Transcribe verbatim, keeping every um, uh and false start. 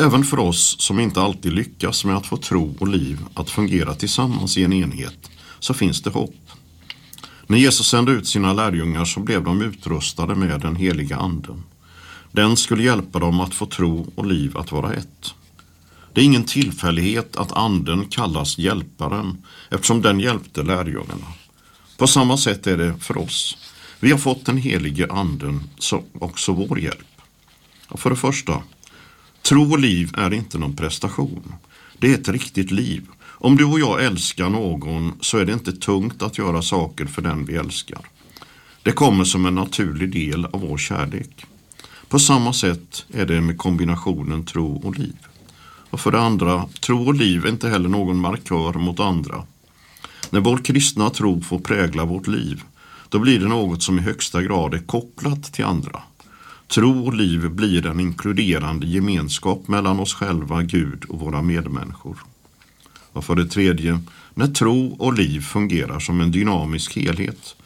Även för oss som inte alltid lyckas med att få tro och liv att fungera tillsammans i en enhet så finns det hopp. När Jesus sände ut sina lärjungar så blev de utrustade med den heliga anden. Den skulle hjälpa dem att få tro och liv att vara ett. Det är ingen tillfällighet att anden kallas hjälparen eftersom den hjälpte lärjungarna. På samma sätt är det för oss. Vi har fått den helige anden som också vår hjälp. Och för det första, tro och liv är inte någon prestation. Det är ett riktigt liv. Om du och jag älskar någon så är det inte tungt att göra saker för den vi älskar. Det kommer som en naturlig del av vår kärlek. På samma sätt är det med kombinationen tro och liv. Och för det andra, tro och liv är inte heller någon markör mot andra. När vår kristna tro får prägla vårt liv, då blir det något som i högsta grad är kopplat till andra. Tro och liv blir en inkluderande gemenskap mellan oss själva, Gud och våra medmänniskor. Och för det tredje, när tro och liv fungerar som en dynamisk helhet,